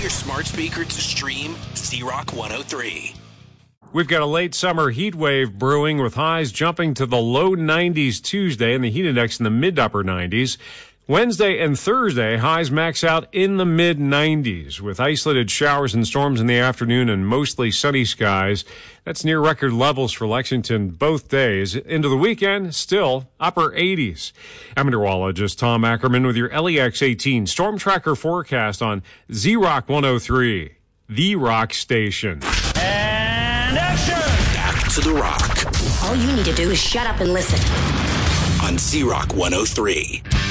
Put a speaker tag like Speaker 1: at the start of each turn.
Speaker 1: your smart speaker to stream Z-Rock 103.
Speaker 2: We've got a late summer heat wave brewing with highs jumping to the low 90s Tuesday and the heat index in the mid to upper 90s. Wednesday and Thursday, highs max out in the mid 90s with isolated showers and storms in the afternoon and mostly sunny skies. That's near record levels for Lexington both days. Into the weekend, still upper 80s. I'm meteorologist Tom Ackerman with your LEX 18 Storm Tracker forecast on Z-Rock 103, the rock station.
Speaker 3: And action!
Speaker 1: Back to the rock.
Speaker 4: All you need to do is shut up and listen.
Speaker 1: On Z-Rock 103.